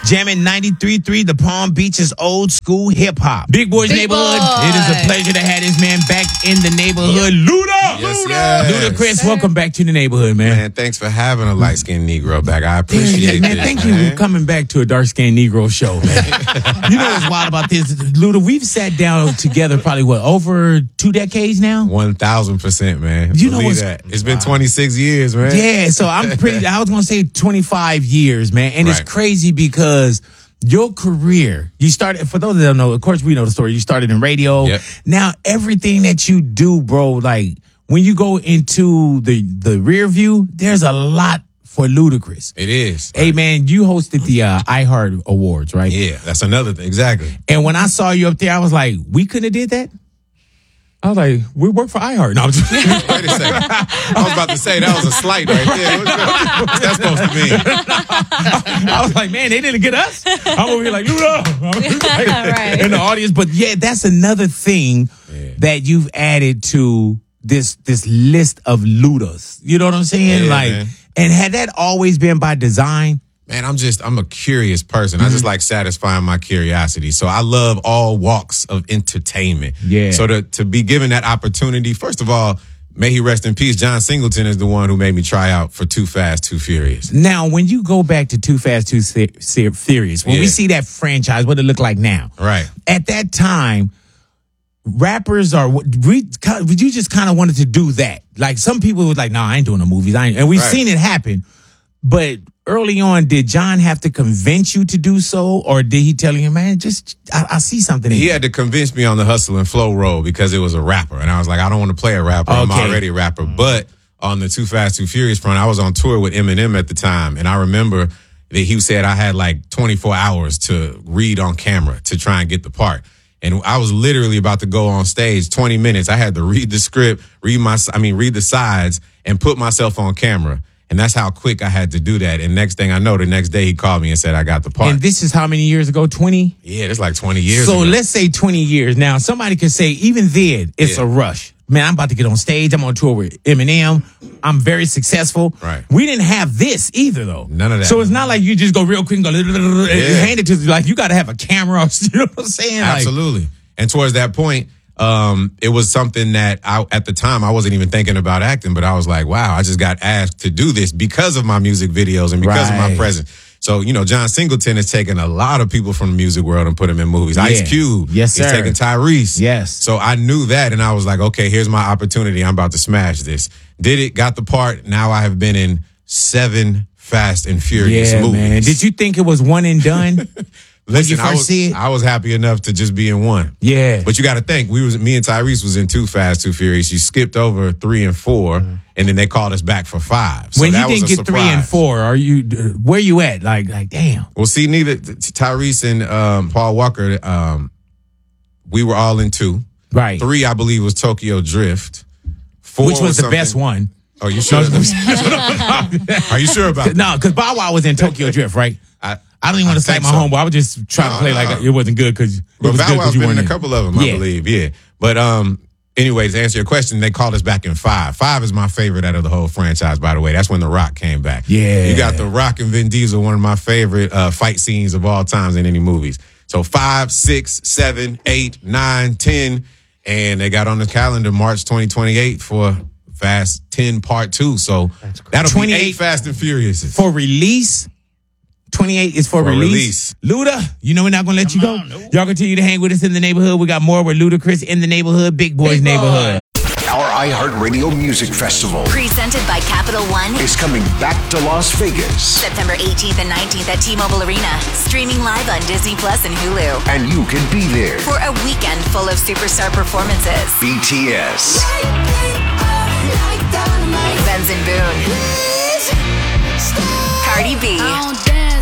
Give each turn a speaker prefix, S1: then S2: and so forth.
S1: Jamming 93.3, the Palm Beach's old school hip hop. Big Boy's
S2: Big
S1: Neighborhood.
S2: Boy.
S1: It is a pleasure to have this man back in the neighborhood. Luda! Ludacris, welcome back to the neighborhood, man.
S3: Man, thanks for having a light-skinned Negro back. I appreciate
S1: man,
S3: this,
S1: thank you for coming back to a dark-skinned Negro show, man. You know what's wild about this? Luda, we've sat down together probably, over 2 decades now?
S3: 1,000%, man.
S1: You know
S3: Believe
S1: what's-
S3: that. It's been 26 years, man.
S1: Yeah, so I was going to say 25 years, man. And it's
S3: Right.
S1: crazy because your career, you started, for those that don't know, of course we know the story, you started in radio.
S3: Yep.
S1: Now, everything that you do, bro, like when you go into the rear view, there's a lot for Ludacris.
S3: It is.
S1: Hey, man, you hosted the iHeart Awards, right?
S3: Yeah, that's another thing. Exactly.
S1: And when I saw you up there, I was like, we couldn't have did that? I was like, we work for iHeart. No, I'm just
S3: Wait a second. I was about to say that was a slight right there. What's that supposed to mean?
S1: I was like, man, they didn't get us. I'm over here like, Luda.
S2: Right.
S1: In the audience. But yeah, that's another thing that you've added to this list of Ludas. You know what I'm saying?
S3: Yeah,
S1: like,
S3: man.
S1: and had that always been by design?
S3: Man, I'm a curious person. I just like satisfying my curiosity. So I love all walks of entertainment.
S1: Yeah.
S3: So to be given that opportunity, first of all, may he rest in peace. John Singleton is the one who made me try out for Too Fast, Too Furious.
S1: Now, when you go back to Too Fast, Too Furious, when we
S3: Yeah.
S1: see that franchise, what it look like now?
S3: Right.
S1: At that time, rappers you just kind of wanted to do that. Like some people was like, "No, I ain't doing the movies." And we've
S3: Right.
S1: seen it happen. But early on, did John have to convince you to do so, or did he tell you, "Man, I see something"?
S3: He had to convince me on the hustle and flow role because it was a rapper. And I was like, I don't want to play a rapper. I'm
S1: Okay.
S3: already a rapper. But on the Too Fast, Too Furious front, I was on tour with Eminem at the time. And I remember that he said I had like 24 hours to read on camera to try and get the part. And I was literally about to go on stage 20 minutes. I had to read the script, read the sides and put myself on camera. And that's how quick I had to do that. And next thing I know, the next day he called me and said I got the part.
S1: And this is how many years ago? 20?
S3: Yeah, it's like 20 years
S1: So
S3: ago.
S1: let's say 20 years. Now, somebody could say, even then, it's
S3: Yeah.
S1: a rush. Man, I'm about to get on stage. I'm on tour with Eminem. I'm very successful.
S3: Right.
S1: We didn't have this either, though.
S3: None of that.
S1: So it's not like you just go real quick and go, and hand it to, like, you got to have a camera. You know what I'm saying? Like,
S3: Absolutely. And towards that point, it was something that at the time I wasn't even thinking about acting, but I was like, wow, I just got asked to do this because of my music videos and because of my
S1: Right.
S3: presence. So, John Singleton has taken a lot of people from the music world and put them in movies. Ice Cube.
S1: Yes,
S3: He's
S1: sir.
S3: taken Tyrese.
S1: Yes.
S3: So I knew that and I was like, okay, here's my opportunity. I'm about to smash this. Did it, got the part. Now I have been in 7 Fast and Furious
S1: Yeah,
S3: movies.
S1: man. Did you think it was one and done?
S3: Listen,
S1: first see it?
S3: I was happy enough to just be in one.
S1: Yeah.
S3: But you got to think, me and Tyrese was in Too Fast, Too Furious. You skipped over 3 and 4, and then they called us back for 5. So
S1: when you
S3: that was
S1: didn't
S3: a
S1: get 3 and
S3: surprise.
S1: 4, where you at? Like, damn.
S3: Well, see, neither Tyrese and Paul Walker, we were all in 2.
S1: Right.
S3: 3, I believe, was Tokyo Drift. 4
S1: Which was the
S3: something-
S1: best one.
S3: Oh, you sure? Are you sure about that?
S1: No, because Bow Wow was in Tokyo Drift, right? I don't even want to cite
S3: think
S1: my
S3: so.
S1: homeboy. I was just trying to play like it wasn't good because
S3: But Bow Wow's
S1: you
S3: been
S1: weren't
S3: in a couple of them, I believe. Yeah. But anyways, to answer your question, they called us back in 5. 5 is my favorite out of the whole franchise, by the way. That's when The Rock came back.
S1: Yeah.
S3: You got The Rock and Vin Diesel, one of my favorite fight scenes of all times in any movies. So 5, 6, 7, 8, 9, 10. And they got on the calendar March 2028 for Fast 10 Part 2. So that'll be
S1: 28
S3: 8 Fast and Furious.
S1: For release, 28 is for release. Luda, you know we're not going to let you go. Y'all continue to hang with us in the neighborhood. We got more with Ludacris in the neighborhood, Big Boy's neighborhood.
S4: Our iHeartRadio Music Festival
S5: Presented by Capital One.
S4: is coming back to Las Vegas,
S5: September 18th and 19th at T-Mobile Arena. Streaming live on Disney Plus and Hulu.
S4: and you can be there.
S5: For a weekend full of superstar performances.
S4: BTS,
S5: Benson Boone. Cardi B.